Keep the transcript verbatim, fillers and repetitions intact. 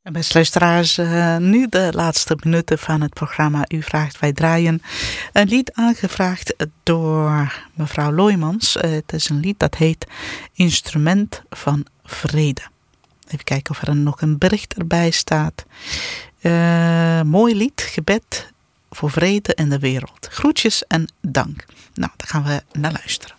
En beste luisteraars, uh, nu de laatste minuten van het programma U Vraagt Wij Draaien. Een lied aangevraagd door mevrouw Looijmans. Uh, het is een lied dat heet Instrument van Vrede. Even kijken of er nog een bericht erbij staat. Uh, mooi lied, gebed voor vrede in de wereld. Groetjes en dank. Nou, daar gaan we naar luisteren.